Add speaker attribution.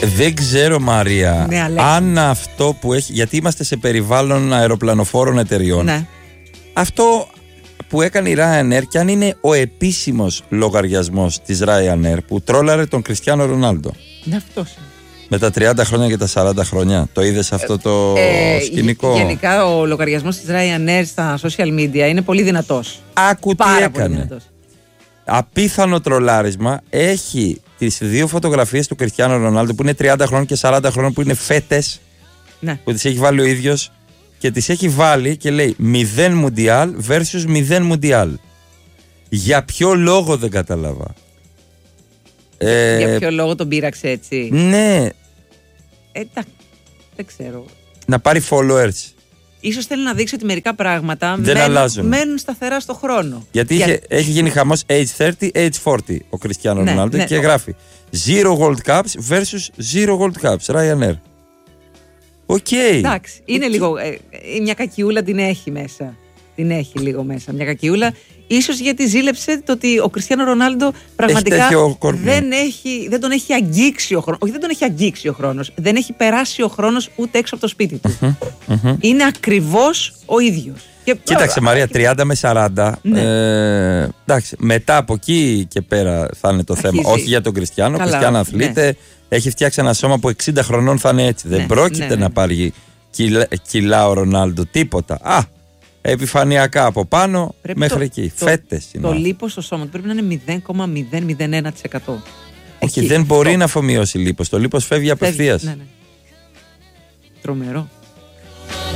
Speaker 1: Δεν ξέρω, Μαρία,
Speaker 2: Ναι,
Speaker 1: αν αυτό που έχει. Γιατί είμαστε σε περιβάλλον αεροπλανοφόρων εταιριών.
Speaker 2: Ναι.
Speaker 1: Αυτό που έκανε η Ryanair, και αν είναι ο επίσημος λογαριασμός της Ryanair που τρόλαρε τον Κριστιάνο Ρονάλντο.
Speaker 2: Ναι, αυτός.
Speaker 1: Με τα 30 χρόνια και τα 40 χρόνια. Το είδες αυτό το σκηνικό?
Speaker 2: Γενικά ο λογαριασμός της Ryanair στα social media είναι πολύ δυνατός.
Speaker 1: Άκου τι
Speaker 2: Πάρα πολύ
Speaker 1: έκανε.
Speaker 2: δυνατός.
Speaker 1: Απίθανο τρολάρισμα. Έχει τις δύο φωτογραφίες του Κριστιάνο Ρονάλντο που είναι 30 χρόνων και 40 χρόνων, που είναι φέτες,
Speaker 2: Ναι.
Speaker 1: που τις έχει βάλει ο ίδιος, και τις έχει βάλει και λέει 0 Μουντιάλ versus 0 Μουντιάλ. Για ποιο λόγο δεν κατάλαβα.
Speaker 2: Για ποιο λόγο τον πείραξε έτσι?
Speaker 1: Ναι,
Speaker 2: Εντάξει, δεν ξέρω.
Speaker 1: να πάρει followers.
Speaker 2: Ίσως θέλει να δείξει ότι μερικά πράγματα
Speaker 1: Δεν αλλάζουν.
Speaker 2: μένουν σταθερά στο χρόνο.
Speaker 1: Γιατί έχει γίνει χαμός age 30, age 40 ο Κριστιάνο
Speaker 2: Ναι,
Speaker 1: Ρονάλντο,
Speaker 2: ναι.
Speaker 1: και γράφει 0 World Cups versus 0 World Cups, Ryanair. Οκ.
Speaker 2: Εντάξει, είναι λίγο. Μια κακιούλα την έχει μέσα. Την έχει λίγο μέσα. Μια κακιούλα. Ίσως γιατί ζήλεψε το ότι ο Κριστιάνο Ρονάλντο πραγματικά δεν τον έχει αγγίξει ο χρόνος. Όχι, δεν τον έχει αγγίξει ο χρόνος. Δεν έχει περάσει ο χρόνος ούτε έξω από το σπίτι του. Είναι ακριβώς ο ίδιος.
Speaker 1: Κοίταξε, Μαρία, 30 με 40.
Speaker 2: Ναι.
Speaker 1: Εντάξει, μετά από εκεί και πέρα θα είναι το θέμα. Όχι για τον Κριστιάνο. Ο Κριστιάνο αθλείται. Έχει φτιάξει ένα σώμα που 60 χρονών θα είναι έτσι. Δεν πρόκειται να πάρει κιλά ο Ρονάλντο. Τίποτα. Επιφανειακά από πάνω μέχρι εκεί. Φέτες είναι.
Speaker 2: Το λίπος στο σώμα του πρέπει να είναι 0,001%.
Speaker 1: Όχι, δεν μπορεί να αφομοιώσει λίπος. Το λίπος φεύγει απευθείας.
Speaker 2: Ναι. Τρομερό.